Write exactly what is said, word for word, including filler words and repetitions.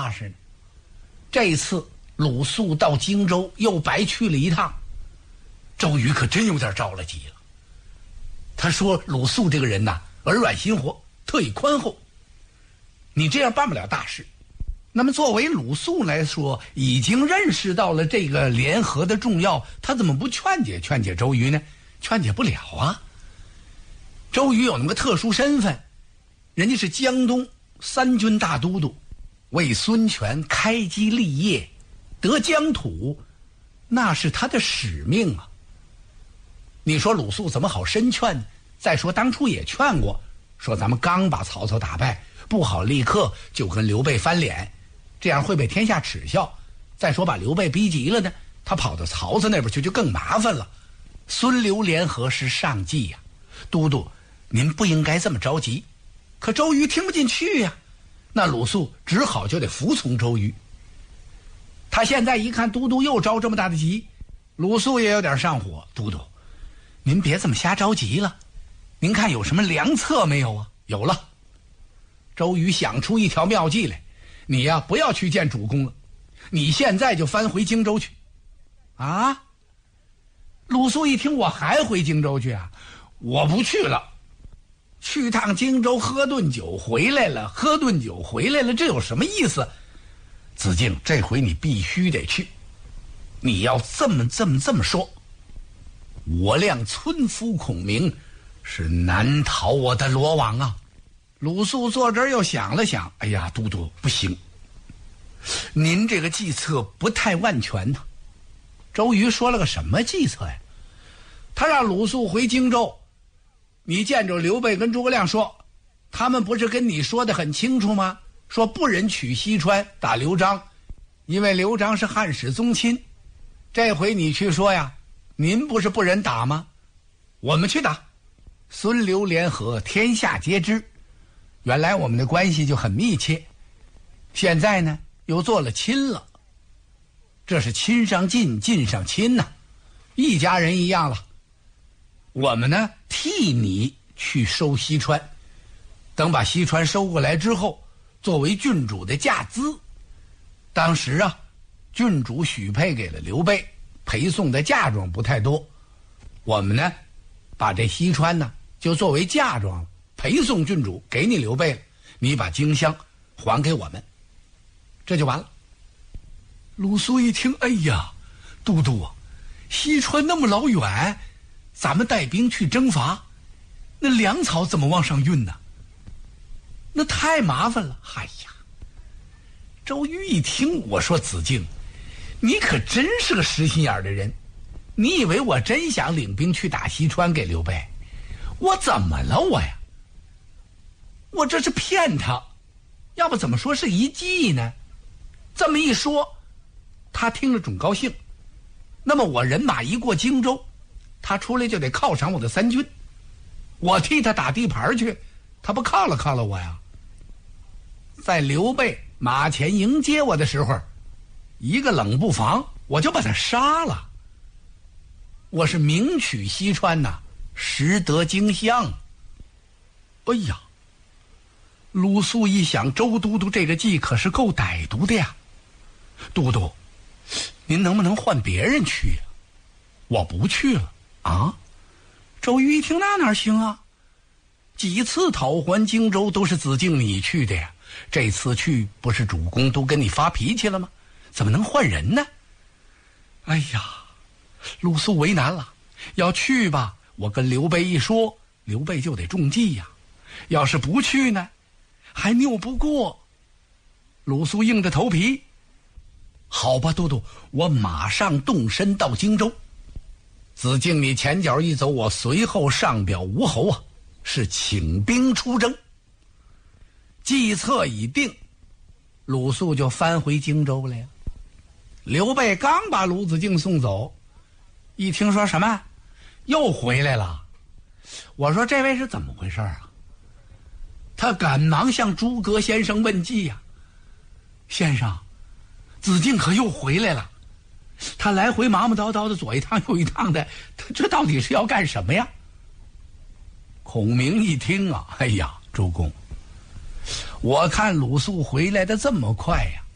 大事呢。这一次鲁肃到荆州又白去了一趟，周瑜可真有点着了急了。他说鲁肃这个人呐，耳软心活，特以宽厚，你这样办不了大事。那么作为鲁肃来说，已经认识到了这个联合的重要，他怎么不劝解劝解周瑜呢？劝解不了啊。周瑜有那么个特殊身份，人家是江东三军大都督，为孙权开基立业，得疆土，那是他的使命啊。你说鲁肃怎么好深劝呢？再说当初也劝过，说咱们刚把曹操打败，不好立刻就跟刘备翻脸，这样会被天下耻笑。再说把刘备逼急了呢，他跑到曹操那边去就更麻烦了。孙刘联合是上计呀、啊，都督您不应该这么着急。可周瑜听不进去呀、啊，那鲁肃只好就得服从周瑜。他现在一看都督又着这么大的急，鲁肃也有点上火。都督您别这么瞎着急了，您看有什么良策没有啊？有了。周瑜想出一条妙计来，你呀不要去见主公了，你现在就翻回荆州去。啊？鲁肃一听，我还回荆州去啊？我不去了，去趟荆州喝顿酒回来了，喝顿酒回来了，这有什么意思？子敬，这回你必须得去，你要这么这么这么说，我谅村夫孔明是难逃我的罗网啊。鲁肃坐这儿又想了想，哎呀，都督不行，您这个计策不太万全呢、啊。周瑜说了个什么计策呀？他让鲁肃回荆州，你见着刘备跟诸葛亮说，他们不是跟你说的很清楚吗？说不忍取西川打刘璋，因为刘璋是汉室宗亲。这回你去说呀，您不是不忍打吗？我们去打，孙刘联合，天下皆知。原来我们的关系就很密切，现在呢又做了亲了，这是亲上近，近上亲呐、啊，一家人一样了。我们呢替你去收西川，等把西川收过来之后，作为郡主的嫁资。当时啊，郡主许配给了刘备，陪送的嫁妆不太多，我们呢把这西川呢就作为嫁妆了，陪送郡主给你刘备了，你把荆襄还给我们，这就完了。鲁肃一听，哎呀，都督啊，西川那么老远，咱们带兵去征伐，那粮草怎么往上运呢？那太麻烦了。哎呀，周瑜一听，我说子敬，你可真是个实心眼的人，你以为我真想领兵去打西川给刘备？我怎么了我呀？我这是骗他，要不怎么说是一计呢？这么一说，他听了准高兴。那么我人马一过荆州，他出来就得犒赏我的三军，我替他打地盘去，他不犒了犒了我呀？在刘备马前迎接我的时候，一个冷不防我就把他杀了。我是明取西川呐，实得荆襄。哎呀，鲁肃一想，周都督这个计可是够歹毒的呀。都督，您能不能换别人去呀？我不去了啊。周瑜一听，那哪行啊？几次讨还荆州都是子敬你去的呀，这次去不是主公都跟你发脾气了吗？怎么能换人呢？哎呀，鲁肃为难了。要去吧，我跟刘备一说，刘备就得中计呀。要是不去呢，还拗不过。鲁肃硬着头皮，好吧，都督，我马上动身到荆州。子敬你前脚一走，我随后上表吴侯啊，是请兵出征。计策已定，鲁肃就翻回荆州来了。刘备刚把鲁子敬送走，一听说什么又回来了，我说这位是怎么回事啊？他赶忙向诸葛先生问计呀、啊，先生，子敬可又回来了，他来回忙忙叨叨的，左一趟右一趟的，他这到底是要干什么呀？孔明一听啊，哎呀，主公，我看鲁肃回来的这么快呀，